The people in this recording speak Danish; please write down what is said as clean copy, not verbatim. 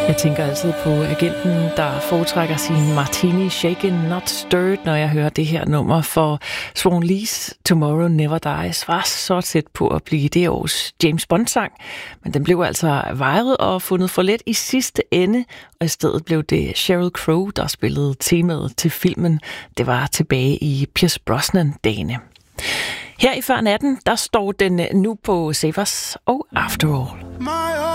Jeg tænker altid på agenten, der foretrækker sin martini shaken, not stirred, når jeg hører det her nummer, for Swan Lee's Tomorrow Never Dies var så tæt på at blive det års James Bond-sang, men den blev altså vejret og fundet for let i sidste ende, og i stedet blev det Sheryl Crow, der spillede temaet til filmen. Det var tilbage i Pierce Brosnan-dagene. Her i Før Natten, der står den nu på Savers og After All.